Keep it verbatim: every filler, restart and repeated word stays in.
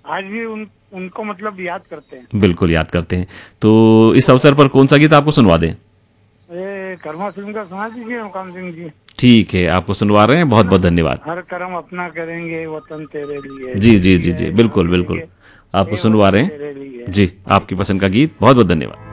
आज भी उन उनको मतलब याद करते हैं। बिल्कुल याद करते हैं। तो इस अवसर पर कौन सा गीत आपको सुनवा दें? ये कर्मा फिल्म का सुना दीजिए मुकाम सिंह जी। ठीक है, आपको सुनवा रहे हैं, है बहुत ना। बहुत धन्यवाद। हर कर्म अपना करेंगे वतन तेरे लिए, जी जी यही जी है जी, गाना बिल्कुल बिल्कुल, लिखेंगे आपको ये सुनवा वतन रहे हैं। तेरे लिए। जी, आपकी पसंद का गीत, बहुत बहुत धन्यवाद।